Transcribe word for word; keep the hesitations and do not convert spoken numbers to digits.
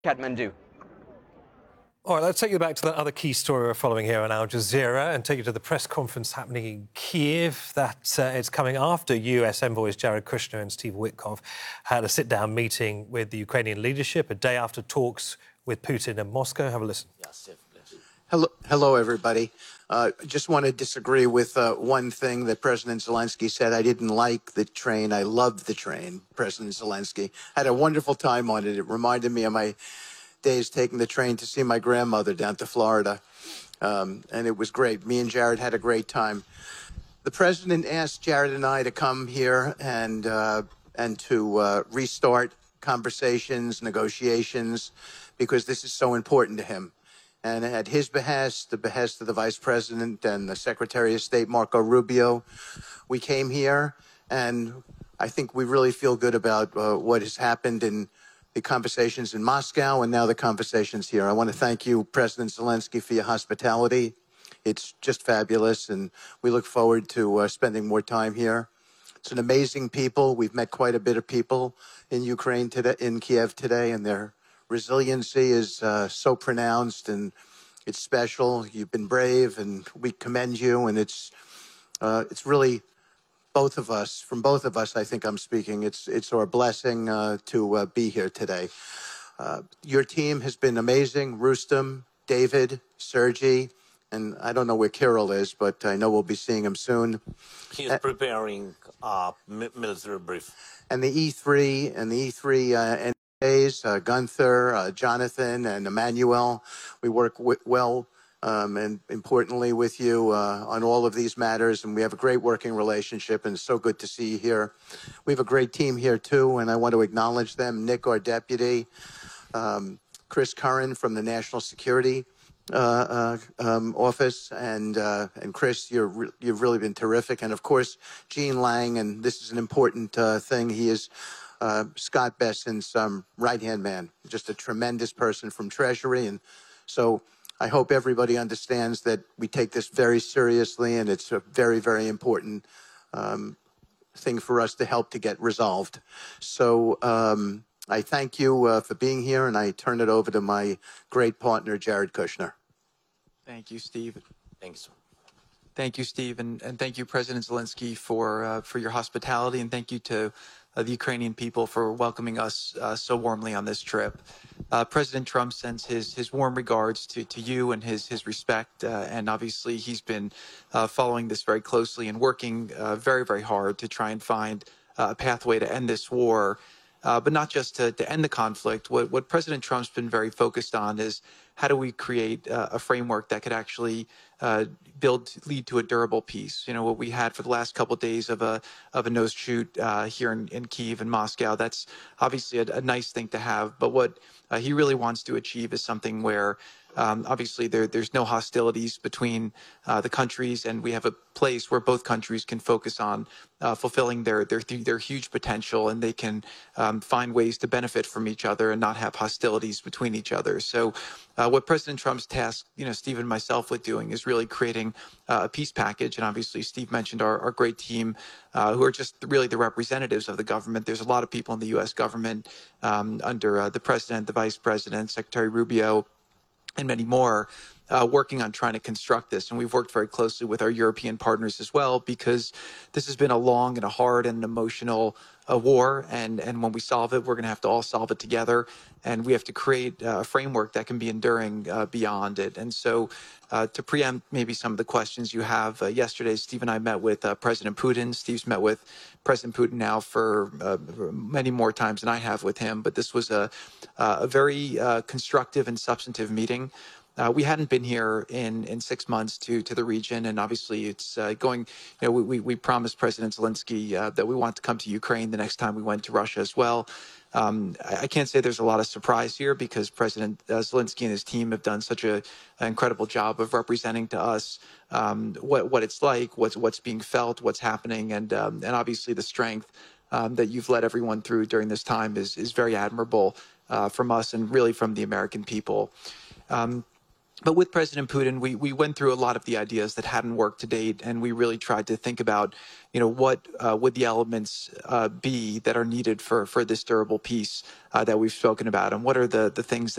Kathmandu. All right, let's take you back to that other key story we're following here on Al Jazeera and take you to the press conference happening in Kiev. That uh, it's coming after U S envoys Jared Kushner and Steve Witkoff had a sit-down meeting with the Ukrainian leadership a day after talks with Putin in Moscow. Have a listen. Hello, hello, everybody. Uh, just want to disagree with uh, one thing that President Zelensky said. I didn't like the train. I loved the train, President Zelensky. Had a wonderful time on it. It reminded me of my days taking the train to see my grandmother down to Florida. Um, and it was great. Me and Jared had a great time. The president asked Jared and I to come here and, uh, and to uh, restart conversations, negotiations, because this is so important to him. And at his behest, the behest of the Vice President and the Secretary of State, Marco Rubio, we came here, and I think we really feel good about uh, what has happened in the conversations in Moscow and now the conversations here. I want to thank you, President Zelensky, for your hospitality. It's just fabulous, and we look forward to uh, spending more time here. It's an amazing people. We've met quite a bit of people in Ukraine today, in Kiev today, and their resiliency is uh, so pronounced, and it's special. You've been brave, and we commend you, and it's uh, it's really both of us, from both of us, I think I'm speaking, it's it's our blessing uh, to uh, be here today. Uh, your team has been amazing. Rustam, David, Sergey, and I don't know where Kirill is, but I know we'll be seeing him soon. He is preparing a military brief. And the E three, and the E three uh, and uh, Gunther, uh, Jonathan, and Emmanuel, we work w well Um, and importantly with you uh, on all of these matters, and we have a great working relationship, and it's so good to see you here. We have a great team here too, and I want to acknowledge them. Nick, our deputy, um, Chris Curran from the National Security uh, uh, um, Office, and uh, and Chris, you're re you've really been terrific, and of course Gene Lang, and this is an important uh, thing. He is uh, Scott Besson's um, right-hand man, just a tremendous person from Treasury, and so I hope everybody understands that we take this very seriously, and it's a very, very important um, thing for us to help to get resolved. So um, I thank you uh, for being here, and I turn it over to my great partner, Jared Kushner. Thank you, Steve. Thanks. Thank you, Steve, and, and thank you, President Zelensky, for uh, for your hospitality, and thank you to uh, the Ukrainian people for welcoming us uh, so warmly on this trip. Uh, President Trump sends his his warm regards to to you and his his respect, uh, and obviously he's been uh, following this very closely and working uh, very very hard to try and find uh, a pathway to end this war. Uh, but not just to, to end the conflict. What, what President Trump's been very focused on is how do we create uh, a framework that could actually uh, build, lead to a durable peace. You know, what we had for the last couple of days of a of a nose shoot uh, here in, in Kyiv and Moscow, that's obviously a, a nice thing to have. But what uh, he really wants to achieve is something where Um, obviously, there, there's no hostilities between uh, the countries, and we have a place where both countries can focus on uh, fulfilling their, their their huge potential, and they can um, find ways to benefit from each other and not have hostilities between each other. So, uh, what President Trump's tasked, you know, Steve and myself with doing is really creating uh, a peace package. And obviously, Steve mentioned our, our great team, uh, who are just really the representatives of the government. There's a lot of people in the U S government um, under uh, the president, the vice president, Secretary Rubio, and many more, uh, working on trying to construct this. And we've worked very closely with our European partners as well, because this has been a long and a hard and an emotional uh, war. And, and when we solve it, we're going to have to all solve it together. And we have to create uh, a framework that can be enduring uh, beyond it. And so uh, to preempt maybe some of the questions you have, uh, yesterday, Steve and I met with uh, President Putin. Steve's met with President Putin now for uh, many more times than I have with him. But this was a, a very uh, constructive and substantive meeting. Uh, we hadn't been here in, in six months to, to the region, and obviously it's uh, going, you know, we, we, we promised President Zelensky uh, that we want to come to Ukraine the next time we went to Russia as well. Um, I, I can't say there's a lot of surprise here, because President uh, Zelensky and his team have done such a, an incredible job of representing to us um, what, what it's like, what's, what's being felt, what's happening, and, um, and obviously the strength um, that you've led everyone through during this time is, is very admirable uh, from us and really from the American people. Um, But with President Putin, we, we went through a lot of the ideas that hadn't worked to date, and we really tried to think about, you know, what uh, would the elements uh, be that are needed for, for this durable peace uh, that we've spoken about, and what are the, the things that